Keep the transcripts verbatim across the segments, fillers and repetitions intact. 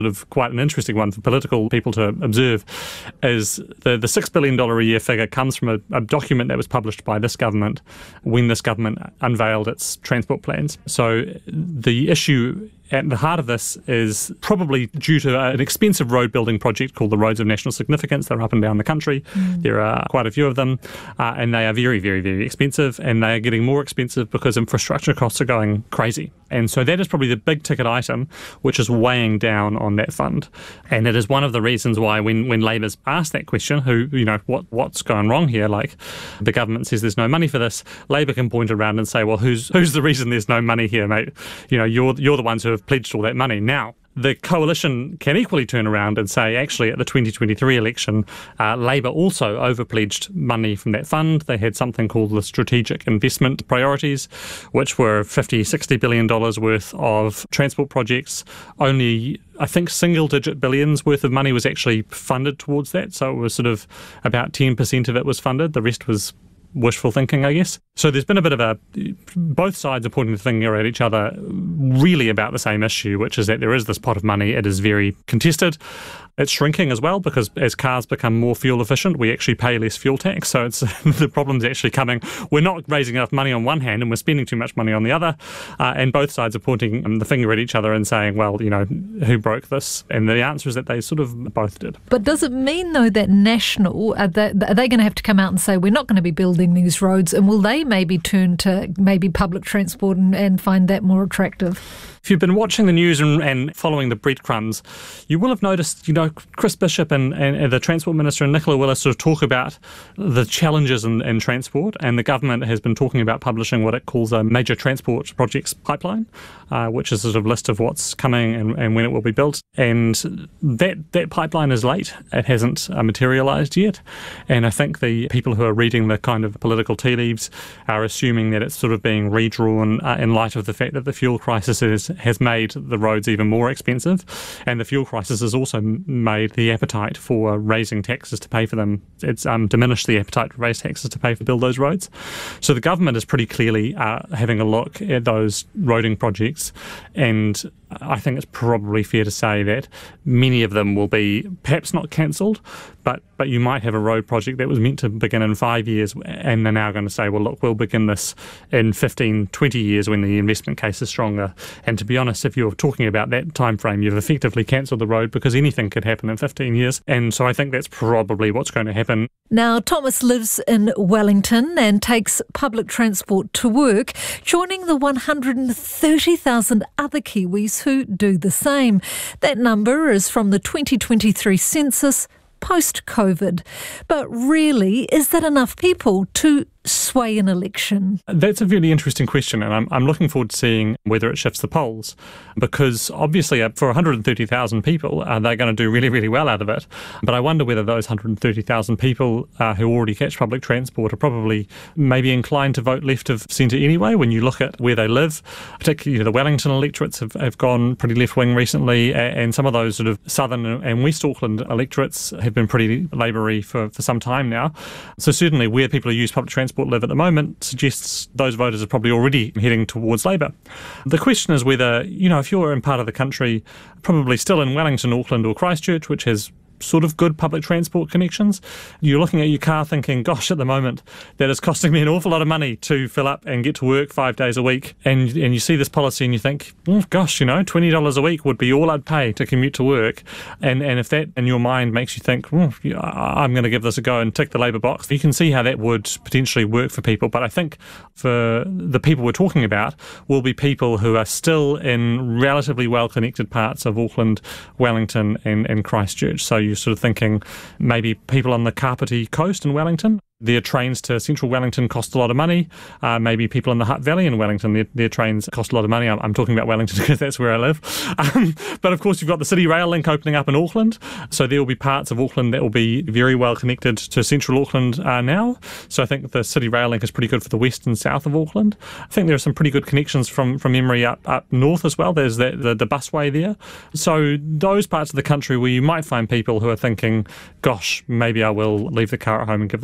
sort of quite an interesting one for political people to observe, is the, the six billion dollars a year figure comes from a, a document that was published by this government when this government unveiled its transport plans. So the issue at the heart of this is probably due to an expensive road building project called the Roads of National Significance. They're up and down the country. Mm. There are quite a few of them, uh, and they are very, very, very expensive, and they are getting more expensive because infrastructure costs are going crazy. And so that is probably the big ticket item which is weighing down on that fund. And it is one of the reasons why when, when Labour's asked that question, who, you know, what what's going wrong here? Like, the government says there's no money for this. Labour can point around and say, well, who's who's the reason there's no money here, mate? You know, you're you're the ones who have pledged all that money. Now, the coalition can equally turn around and say, actually, at the twenty twenty-three election, uh, Labour also overpledged money from that fund. They had something called the Strategic Investment Priorities, which were fifty, sixty billion dollars worth of transport projects. Only, I think, single-digit billions worth of money was actually funded towards that. So it was sort of about ten percent of it was funded. The rest was wishful thinking, I guess. So there's been a bit of a, both sides are pointing the finger at each other really about the same issue, which is that there is this pot of money. It is very contested. It's shrinking as well because as cars become more fuel efficient, we actually pay less fuel tax. So it's the problem's actually coming. We're not raising enough money on one hand and we're spending too much money on the other. Uh, and both sides are pointing the finger at each other and saying, well, you know, who broke this? And the answer is that they sort of both did. But does it mean, though, that National, are they, are they going to have to come out and say, we're not going to be building these roads? And will they maybe turn to maybe public transport and, and find that more attractive? If you've been watching the news and, and following the breadcrumbs, you will have noticed, you know, Chris Bishop and, and, and the Transport Minister and Nicola Willis sort of talk about the challenges in, in transport, and the government has been talking about publishing what it calls a major transport projects pipeline, uh, which is a sort of list of what's coming and, and when it will be built. And that, that pipeline is late. It hasn't uh, materialised yet. And I think the people who are reading the kind of political tea leaves are assuming that it's sort of being redrawn uh, in light of the fact that the fuel crisis is has made the roads even more expensive, and the fuel crisis has also made the appetite for raising taxes to pay for them. It's um, diminished the appetite to raise taxes to pay for build those roads. So the government is pretty clearly uh, having a look at those roading projects, and I think it's probably fair to say that many of them will be perhaps not cancelled, but but you might have a road project that was meant to begin in five years and they're now going to say, well, look, we'll begin this in fifteen, twenty years when the investment case is stronger. And to be honest, if you're talking about that time frame, you've effectively cancelled the road because anything could happen in fifteen years. And so I think that's probably what's going to happen. Now, Thomas lives in Wellington and takes public transport to work, joining the one hundred thirty thousand other Kiwis who do the same. That number is from the twenty twenty-three census post-COVID. But really, is that enough people to sway an election? That's a really interesting question, and I'm, I'm looking forward to seeing whether it shifts the polls, because obviously uh, for one hundred thirty thousand people, uh, they're going to do really, really well out of it. But I wonder whether those one hundred thirty thousand people uh, who already catch public transport are probably maybe inclined to vote left of centre anyway when you look at where they live. Particularly, you know, the Wellington electorates have, have gone pretty left-wing recently, and some of those sort of southern and West Auckland electorates have been pretty Labour-y for, for some time now. So certainly where people who use public transport live at the moment suggests those voters are probably already heading towards Labour. The question is whether, you know, if you're in part of the country, probably still in Wellington, Auckland or Christchurch, which has sort of good public transport connections, you're looking at your car thinking, gosh, at the moment that is costing me an awful lot of money to fill up and get to work five days a week. And and you see this policy and you think, oh, gosh, you know, twenty dollars a week would be all I'd pay to commute to work. And and if that in your mind makes you think, oh, I'm going to give this a go and tick the Labour box, you can see how that would potentially work for people. But I think for the people we're talking about will be people who are still in relatively well-connected parts of Auckland, Wellington and, and Christchurch. So you you're sort of thinking maybe people on the Kapiti coast in Wellington. Their trains to central Wellington cost a lot of money. Uh, maybe people in the Hutt Valley in Wellington, their, their trains cost a lot of money. I'm, I'm talking about Wellington because that's where I live. Um, but of course, you've got the City Rail link opening up in Auckland. So there will be parts of Auckland that will be very well connected to central Auckland uh, now. So I think the City Rail link is pretty good for the west and south of Auckland. I think there are some pretty good connections from, from memory up, up north as well. There's the, the, the busway there. So those parts of the country where you might find people who are thinking, gosh, maybe I will leave the car at home and give this a go.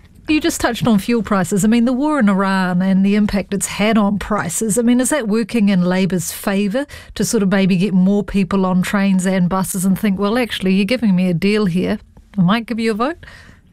You just touched on fuel prices. I mean, the war in Iran and the impact it's had on prices, I mean, is that working in Labour's favour to sort of maybe get more people on trains and buses and think, well, actually, you're giving me a deal here, I might give you a vote?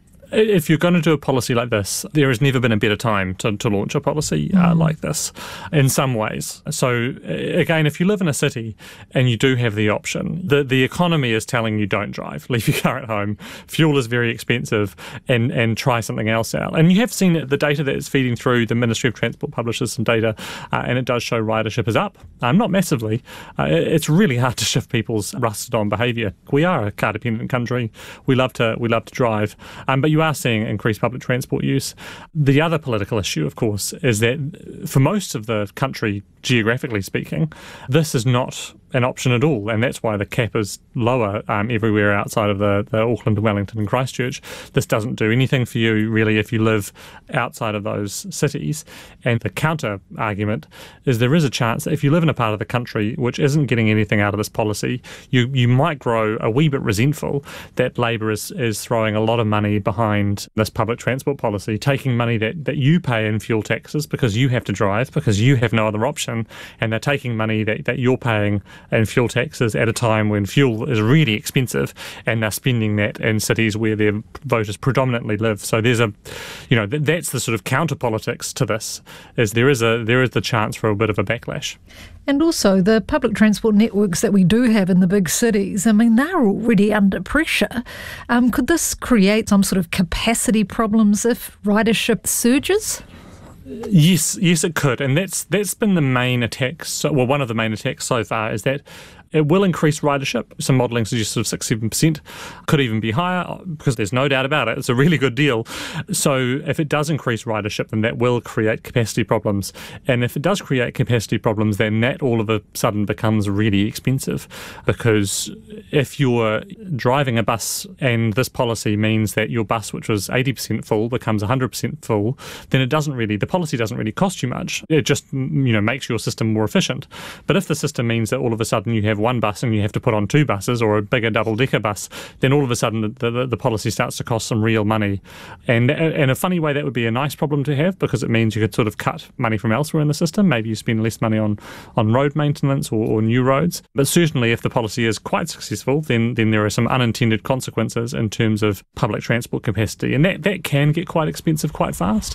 If you're going to do a policy like this, there has never been a better time to, to launch a policy uh, mm. like this in some ways. So again, if you live in a city and you do have the option, the, the economy is telling you don't drive, leave your car at home, fuel is very expensive, and, and try something else out. And you have seen the data that is feeding through. The Ministry of Transport publishes some data uh, and it does show ridership is up, um, not massively. Uh, it's really hard to shift people's rusted on behaviour. We are a car dependent country. We love to, we love to drive, um, but you are seeing increased public transport use. The other political issue, of course, is that for most of the country, geographically speaking, this is not an option at all, and that's why the cap is lower um, everywhere outside of the, the Auckland, Wellington and Christchurch. This doesn't do anything for you, really, if you live outside of those cities. And the counter argument is there is a chance that if you live in a part of the country which isn't getting anything out of this policy, you, you might grow a wee bit resentful that Labour is, is throwing a lot of money behind this public transport policy, taking money that, that you pay in fuel taxes because you have to drive, because you have no other option, and they're taking money that, that you're paying and fuel taxes at a time when fuel is really expensive, and they're spending that in cities where their voters predominantly live. So there's a, you know, th- that's the sort of counter politics to this, is there is a there is the chance for a bit of a backlash. And also the public transport networks that we do have in the big cities, I mean, they're already under pressure. Um, could this create some sort of capacity problems if ridership surges? Yes, yes, it could, and that's that's been the main attack. So, well, one of the main attacks so far is that it will increase ridership. Some modelling suggests sort of six, seven percent, could even be higher because there's no doubt about it. It's a really good deal. So if it does increase ridership, then that will create capacity problems. And if it does create capacity problems, then that all of a sudden becomes really expensive, because if you're driving a bus and this policy means that your bus, which was eighty percent full, becomes one hundred percent full, then it doesn't really, the policy doesn't really cost you much. It just, you know, makes your system more efficient. But if the system means that all of a sudden you have one bus and you have to put on two buses or a bigger double-decker bus, then all of a sudden the, the, the policy starts to cost some real money. And in a funny way, that would be a nice problem to have, because it means you could sort of cut money from elsewhere in the system. Maybe you spend less money on, on road maintenance or, or new roads. But certainly if the policy is quite successful, then, then there are some unintended consequences in terms of public transport capacity. And that, that can get quite expensive quite fast.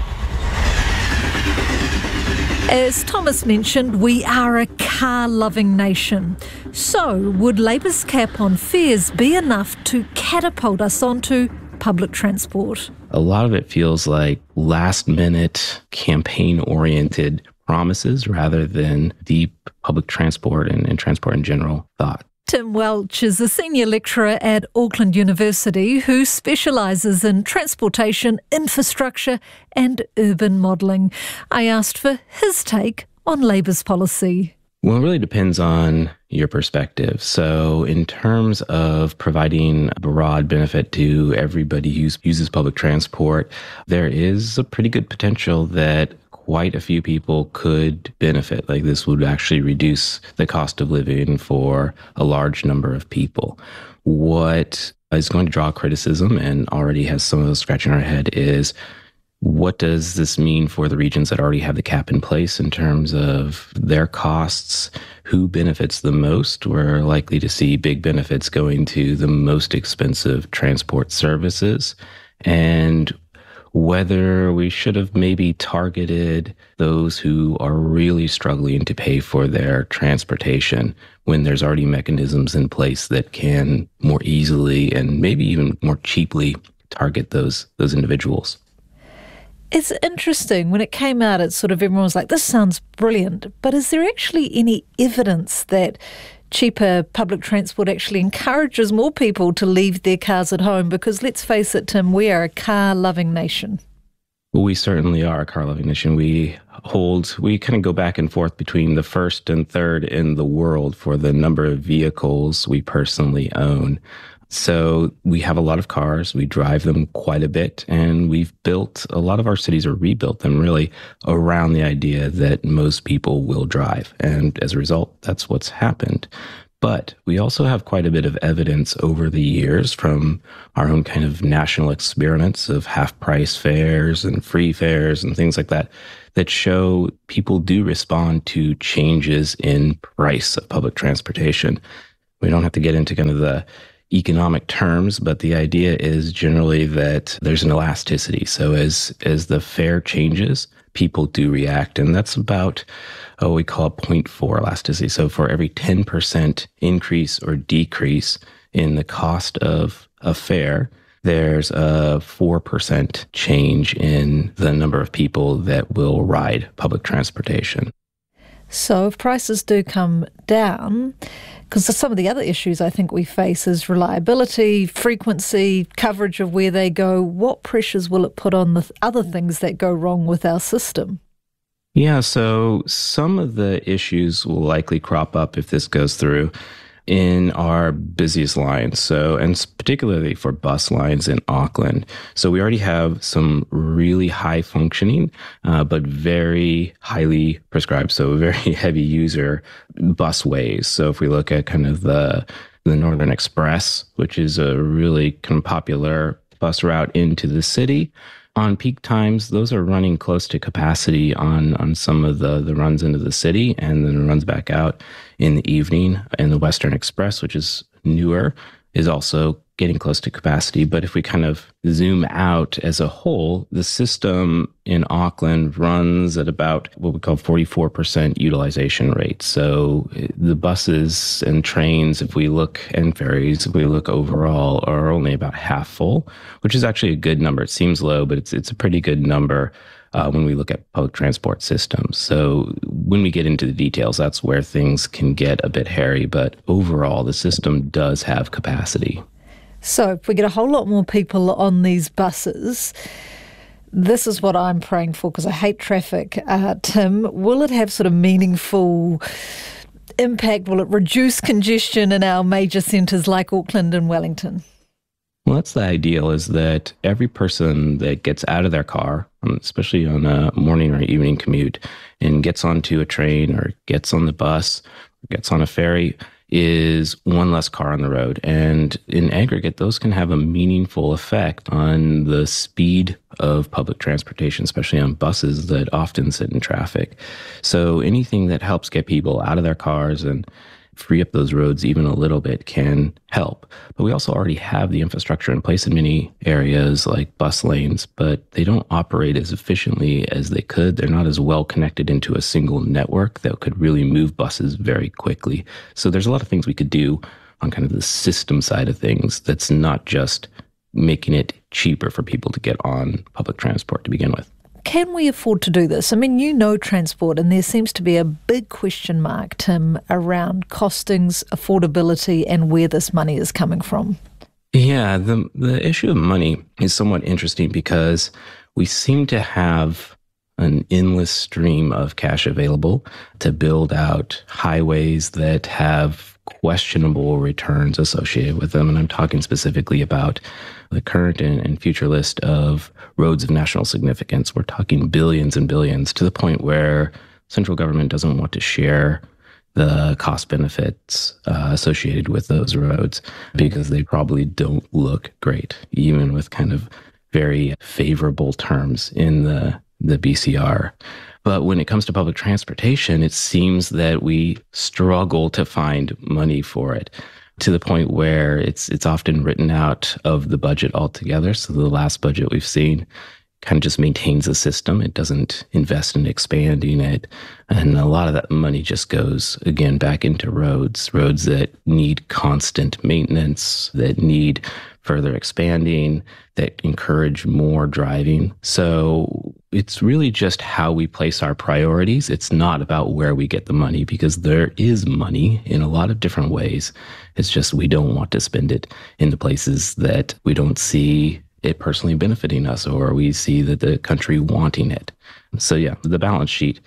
As Thomas mentioned, we are a car-loving nation. So would Labour's cap on fares be enough to catapult us onto public transport? A lot of it feels like last-minute, campaign-oriented promises rather than deep public transport and, and transport in general thought. Tim Welch is a senior lecturer at Auckland University who specialises in transportation, infrastructure and urban modelling. I asked for his take on Labour's policy. Well, it really depends on your perspective. So in terms of providing broad benefit to everybody who uses public transport, there is a pretty good potential that quite a few people could benefit. Like, this would actually reduce the cost of living for a large number of people. What is going to draw criticism, and already has some of us scratching our head, is what does this mean for the regions that already have the cap in place in terms of their costs? Who benefits the most? We're likely to see big benefits going to the most expensive transport services. And whether we should have maybe targeted those who are really struggling to pay for their transportation when there's already mechanisms in place that can more easily and maybe even more cheaply target those those individuals. It's interesting. When it came out, it's sort of everyone was like, this sounds brilliant. But is there actually any evidence that cheaper public transport actually encourages more people to leave their cars at home? Because let's face it, Tim, we are a car-loving nation. Well, we certainly are a car-loving nation. We hold, we kind of go back and forth between the first and third in the world for the number of vehicles we personally own. So we have a lot of cars, we drive them quite a bit, and we've built, a lot of our cities, or rebuilt them really around the idea that most people will drive. And as a result, that's what's happened. But we also have quite a bit of evidence over the years from our own kind of national experiments of half-price fares and free fares and things like that, that show people do respond to changes in price of public transportation. We don't have to get into kind of the economic terms, but the idea is generally that there's an elasticity. So as as the fare changes, people do react. And that's about, oh, we call it zero point four elasticity. So for every ten percent increase or decrease in the cost of a fare, there's a four percent change in the number of people that will ride public transportation. So if prices do come down, because some of the other issues I think we face is reliability, frequency, coverage of where they go, what pressures will it put on the other things that go wrong with our system? Yeah, so some of the issues will likely crop up if this goes through in our busiest lines, so and particularly for bus lines in Auckland. So we already have some really high functioning, uh, but very highly prescribed, so very heavy user busways. So if we look at kind of the the Northern Express, which is a really kind of popular bus route into the city, on peak times, those are running close to capacity on, on some of the, the runs into the city and then runs back out in the evening. And the Western Express, which is newer, is also getting close to capacity. But if we kind of zoom out as a whole, the system in Auckland runs at about what we call forty-four percent utilization rate. So the buses and trains, if we look, and ferries, if we look overall, are only about half full, which is actually a good number. It seems low, but it's it's a pretty good number uh, when we look at public transport systems. So when we get into the details, that's where things can get a bit hairy. But overall, the system does have capacity. So if we get a whole lot more people on these buses, this is what I'm praying for because I hate traffic. Uh, Tim, will it have sort of meaningful impact? Will it reduce congestion in our major centres like Auckland and Wellington? Well, that's the ideal, is that every person that gets out of their car, especially on a morning or evening commute, and gets onto a train or gets on the bus or gets on a ferry, is one less car on the road. And in aggregate, those can have a meaningful effect on the speed of public transportation, especially on buses that often sit in traffic. So anything that helps get people out of their cars and free up those roads even a little bit can help. But we also already have the infrastructure in place in many areas like bus lanes, but they don't operate as efficiently as they could. They're not as well connected into a single network that could really move buses very quickly. So there's a lot of things we could do on kind of the system side of things that's not just making it cheaper for people to get on public transport to begin with. Can we afford to do this? I mean, you know transport, and there seems to be a big question mark, Tim, around costings, affordability, and where this money is coming from. Yeah, the the issue of money is somewhat interesting because we seem to have an endless stream of cash available to build out highways that have questionable returns associated with them. And I'm talking specifically about the current and, and future list of roads of national significance. We're talking billions and billions, to the point where central government doesn't want to share the cost benefits uh, associated with those roads because they probably don't look great, even with kind of very favorable terms in the, the B C R. But when it comes to public transportation, it seems that we struggle to find money for it, to the point where it's it's often written out of the budget altogether. So the last budget we've seen kind of just maintains the system. It doesn't invest in expanding it. And a lot of that money just goes, again, back into roads, roads that need constant maintenance, that need further expanding, that encourage more driving. So it's really just how we place our priorities. It's not about where we get the money, because there is money in a lot of different ways. It's just we don't want to spend it in the places that we don't see it personally benefiting us, or we see that the country wanting it. So yeah, the balance sheet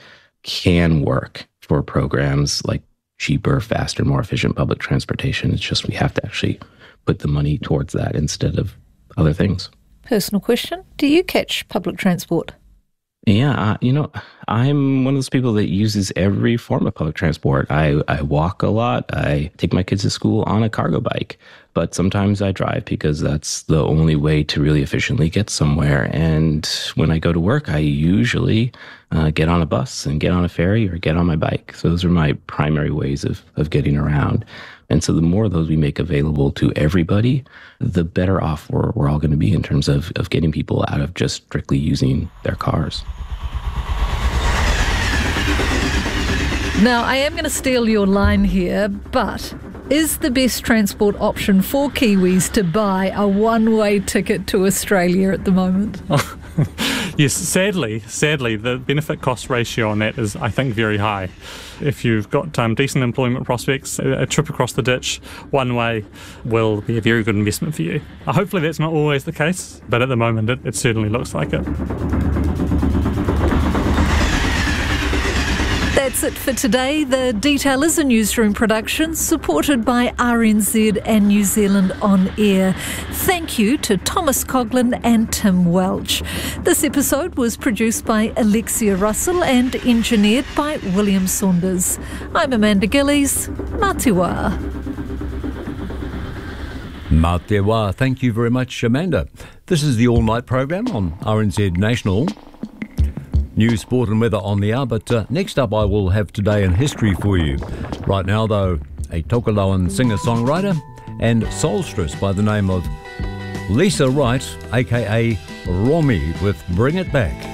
can work for programs like cheaper, faster, more efficient public transportation. It's just we have to actually put the money towards that instead of other things. Personal question. Do you catch public transport? Yeah, uh, you know, I'm one of those people that uses every form of public transport. I, I walk a lot. I take my kids to school on a cargo bike, but sometimes I drive because that's the only way to really efficiently get somewhere. And when I go to work, I usually uh, get on a bus and get on a ferry or get on my bike. So those are my primary ways of, of getting around. And so the more of those we make available to everybody, the better off we're, we're all going to be in terms of, of getting people out of just strictly using their cars. Now, I am going to steal your line here, but is the best transport option for Kiwis to buy a one-way ticket to Australia at the moment? Yes, sadly, sadly, the benefit-cost ratio on that is, I think, very high. If you've got um, decent employment prospects, a, a trip across the ditch one way will be a very good investment for you. Uh, hopefully that's not always the case, but at the moment it, it certainly looks like it. That's it for today. The Detail is a newsroom production supported by R N Z and New Zealand On Air. Thank you to Thomas Coughlin and Tim Welch. This episode was produced by Alexia Russell and engineered by William Saunders. I'm Amanda Gillies. Mā te wā. Mā te wā. Thank you very much, Amanda. This is the all-night program on R N Z National. News, sport and weather on the hour, but uh, next up I will have Today in History for you. Right now, though, a Tokelauan singer-songwriter and soulstress by the name of Lisa Wright, a k a. Romy, with Bring It Back.